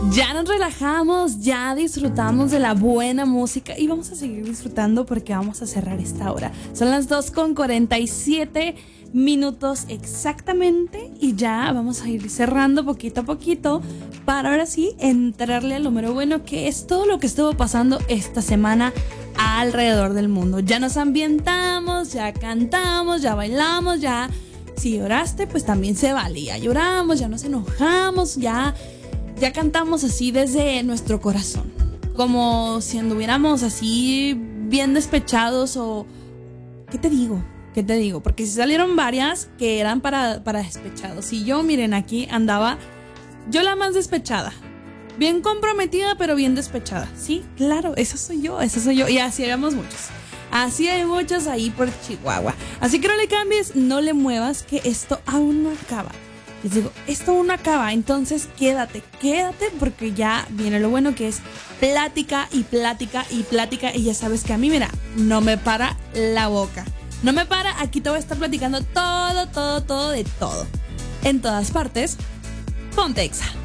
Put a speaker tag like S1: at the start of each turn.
S1: Ya nos relajamos, ya disfrutamos de la buena música y vamos a seguir disfrutando porque vamos a cerrar esta hora. Son las 2:47 exactamente y ya vamos a ir cerrando poquito a poquito para ahora sí entrarle a lo mero bueno, que es todo lo que estuvo pasando esta semana alrededor del mundo. Ya nos ambientamos, ya cantamos, ya bailamos, ya si lloraste pues también se vale, ya lloramos, ya nos enojamos, ya cantamos así desde nuestro corazón, como si anduviéramos así bien despechados o... ¿Qué te digo? Porque si salieron varias que eran para despechados. Y yo, miren, aquí andaba yo la más despechada. Bien comprometida, pero bien despechada. Sí, claro, esa soy yo. Y así éramos muchos. Así hay muchos ahí por Chihuahua. Así que no le cambies, no le muevas, que esto aún no acaba. Les digo, esto aún no acaba, entonces quédate porque ya viene lo bueno, que es plática y plática y plática. Y ya sabes que a mí, mira, no me para la boca. No me para, aquí te voy a estar platicando todo, de todo. En todas partes, Ponte Exa.